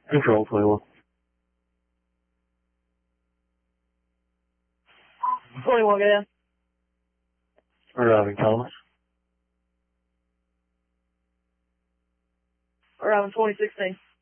Control 21. 21, get in. Arriving Thomas. Arriving 2016.